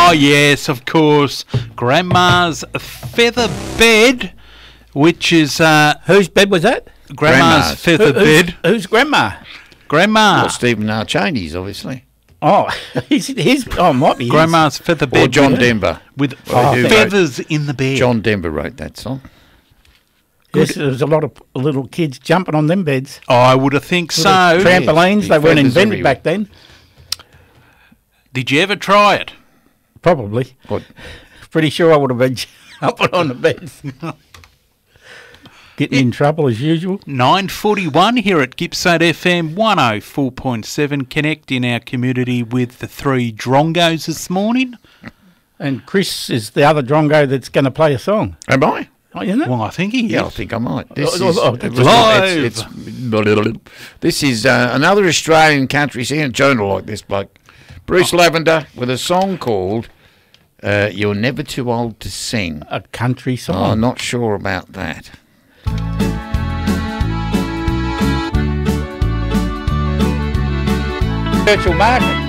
Oh, yes, of course. Grandma's feather bed, which is... Whose bed was that? Grandma's feather bed. Who's Grandma? Grandma. Well, Stephen R. Cheney's, obviously. Oh, might be Grandma's feather bed. Or John Denver. With who feathers in the bed. John Denver wrote that song. Yes, there was a lot of little kids jumping on them beds. I would have think so. Trampolines, Yes, they weren't feathers invented everywhere. back then. Did you ever try it? Probably. What? Pretty sure I would have been jumping on the beds. Getting in trouble as usual. 9:41 here at Gippsland FM 104.7. Connect in our community with the three Drongos this morning. And Chris is the other Drongo that's going to play a song. Am I? Oh, isn't it? Well, I think he is. Yeah, I think I might. This is live. This is another Australian country singer. Jonah like this bloke, Bruce Lavender, with a song called "You're Never Too Old to Sing." A country I'm song. not sure about that. Churchill Market.